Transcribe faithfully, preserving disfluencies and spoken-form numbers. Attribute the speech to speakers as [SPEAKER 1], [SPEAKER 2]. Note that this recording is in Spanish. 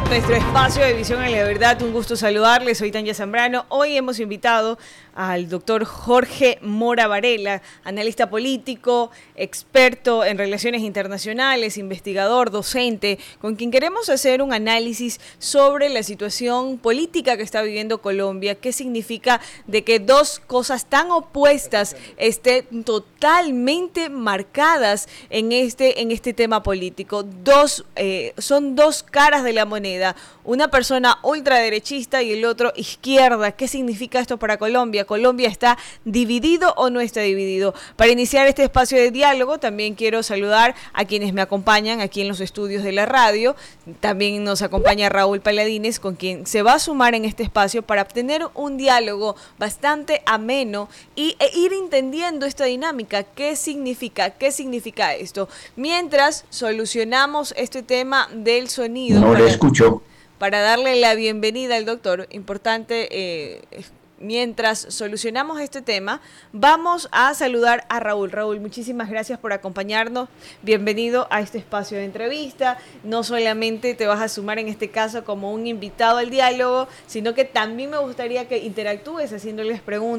[SPEAKER 1] Nuestro espacio de Visión a la Verdad, un gusto saludarles, soy Tanya Zambrano. Hoy hemos invitado al doctor Jorge Mora Varela, analista político, experto en relaciones internacionales, investigador, docente, con quien queremos hacer un análisis sobre la situación política que está viviendo Colombia, qué significa de que dos cosas tan opuestas estén totalmente marcadas en este, en este tema político. Dos, eh, son dos caras de la moneda, una persona ultraderechista y el otro izquierda. ¿Qué significa esto para Colombia? ¿Colombia está dividido o no está dividido? Para iniciar este espacio de diálogo también quiero saludar a quienes me acompañan aquí en los estudios de la radio. También nos acompaña Raúl Paladines, con quien se va a sumar en este espacio para obtener un diálogo bastante ameno y, e ir entendiendo esta dinámica. ¿Qué significa? ¿Qué significa esto? Mientras solucionamos este tema del sonido.
[SPEAKER 2] No
[SPEAKER 1] para,
[SPEAKER 2] le escucho.
[SPEAKER 1] Para darle la bienvenida al doctor, importante, eh, mientras solucionamos este tema, vamos a saludar a Raúl. Raúl, muchísimas gracias por acompañarnos. Bienvenido a este espacio de entrevista. No solamente te vas a sumar en este caso como un invitado al diálogo, sino que también me gustaría que interactúes haciéndoles preguntas